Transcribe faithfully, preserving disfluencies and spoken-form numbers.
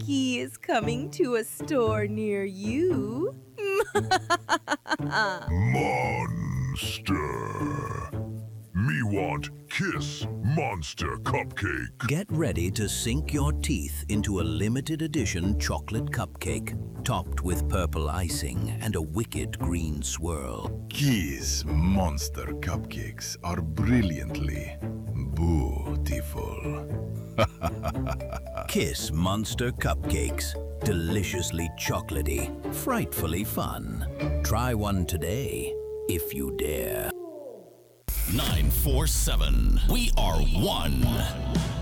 he is coming to a store near you. Monster. Me want Kiss Monster Cupcake. Get ready to sink your teeth into a limited edition chocolate cupcake, topped with purple icing and a wicked green swirl. Kiss Monster Cupcakes are brilliantly beautiful. Kiss Monster Cupcakes. Deliciously chocolatey, frightfully fun. Try one today, if you dare. nine four seven. We are one.